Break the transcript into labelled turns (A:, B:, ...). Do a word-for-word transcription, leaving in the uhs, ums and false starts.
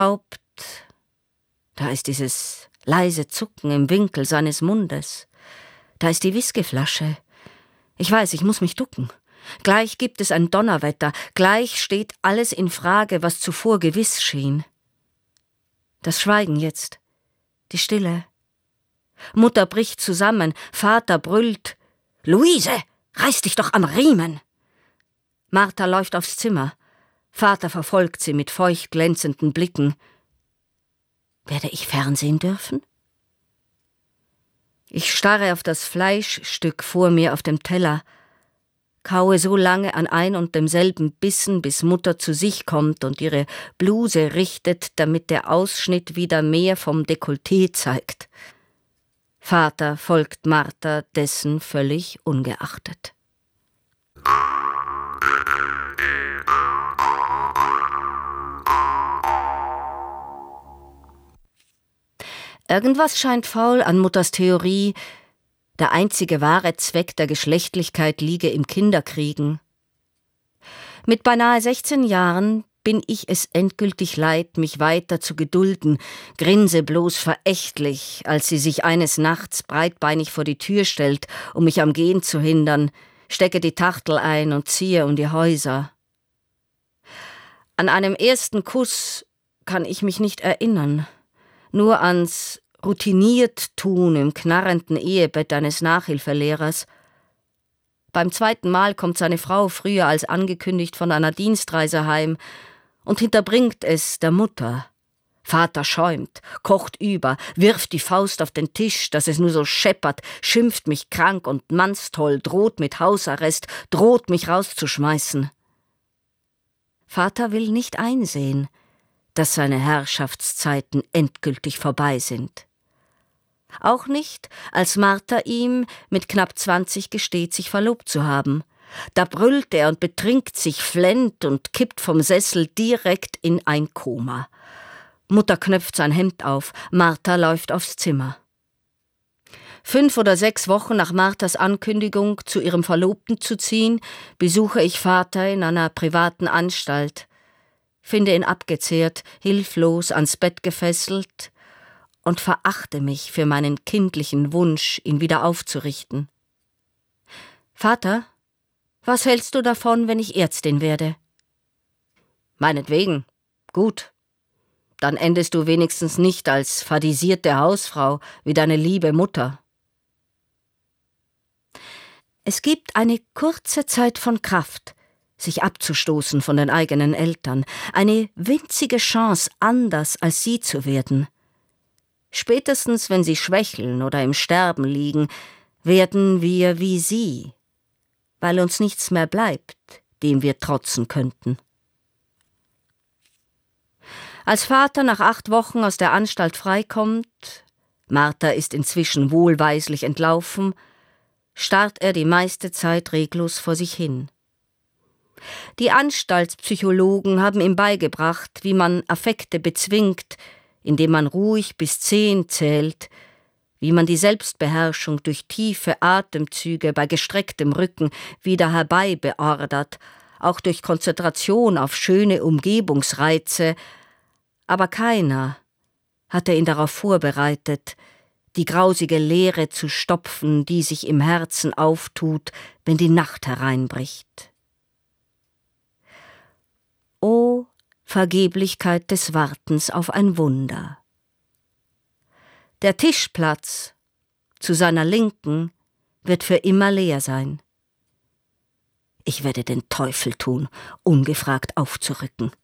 A: Haupt, da ist dieses leise Zucken im Winkel seines Mundes. Da ist die Whiskyflasche. Ich weiß, ich muss mich ducken. Gleich gibt es ein Donnerwetter. Gleich steht alles in Frage, was zuvor gewiss schien. Das Schweigen jetzt. Die Stille. Mutter bricht zusammen. Vater brüllt. »Luise, reiß dich doch am Riemen!« Martha läuft aufs Zimmer. Vater verfolgt sie mit feucht glänzenden Blicken. Werde ich fernsehen dürfen? Ich starre auf das Fleischstück vor mir auf dem Teller, kaue so lange an ein und demselben Bissen, bis Mutter zu sich kommt und ihre Bluse richtet, damit der Ausschnitt wieder mehr vom Dekolleté zeigt. Vater folgt Martha dessen völlig ungeachtet. Irgendwas scheint faul an Mutters Theorie, der einzige wahre Zweck der Geschlechtlichkeit liege im Kinderkriegen. Mit beinahe sechzehn Jahren bin ich es endgültig leid, mich weiter zu gedulden, grinse bloß verächtlich, als sie sich eines Nachts breitbeinig vor die Tür stellt, um mich am Gehen zu hindern, stecke die Tachtel ein und ziehe um die Häuser. An einem ersten Kuss kann ich mich nicht erinnern, nur ans routiniert tun im knarrenden Ehebett eines Nachhilfelehrers. Beim zweiten Mal kommt seine Frau früher als angekündigt von einer Dienstreise heim und hinterbringt es der Mutter. Vater schäumt, kocht über, wirft die Faust auf den Tisch, dass es nur so scheppert, schimpft mich krank und mannstoll, droht mit Hausarrest, droht mich rauszuschmeißen. Vater will nicht einsehen, dass seine Herrschaftszeiten endgültig vorbei sind. Auch nicht, als Martha ihm mit knapp zwanzig gesteht, sich verlobt zu haben. Da brüllt er und betrinkt sich, flennt und kippt vom Sessel direkt in ein Koma. Mutter knöpft sein Hemd auf, Martha läuft aufs Zimmer. Fünf oder sechs Wochen nach Marthas Ankündigung, zu ihrem Verlobten zu ziehen, besuche ich Vater in einer privaten Anstalt, finde ihn abgezehrt, hilflos ans Bett gefesselt und verachte mich für meinen kindlichen Wunsch, ihn wieder aufzurichten. »Vater, was hältst du davon, wenn ich Ärztin werde?« »Meinetwegen, gut. Dann endest du wenigstens nicht als fadisierte Hausfrau wie deine liebe Mutter.« Es gibt eine kurze Zeit von Kraft, sich abzustoßen von den eigenen Eltern, eine winzige Chance, anders als sie zu werden. Spätestens, wenn sie schwächeln oder im Sterben liegen, werden wir wie sie, weil uns nichts mehr bleibt, dem wir trotzen könnten. Als Vater nach acht Wochen aus der Anstalt freikommt, Martha ist inzwischen wohlweislich entlaufen, starrt er die meiste Zeit reglos vor sich hin. Die Anstaltspsychologen haben ihm beigebracht, wie man Affekte bezwingt, indem man ruhig bis zehn zählt, wie man die Selbstbeherrschung durch tiefe Atemzüge bei gestrecktem Rücken wieder herbei beordert, auch durch Konzentration auf schöne Umgebungsreize, aber keiner hatte ihn darauf vorbereitet, die grausige Leere zu stopfen, die sich im Herzen auftut, wenn die Nacht hereinbricht. O Vergeblichkeit des Wartens auf ein Wunder! Der Tischplatz zu seiner Linken wird für immer leer sein. Ich werde den Teufel tun, ungefragt aufzurücken.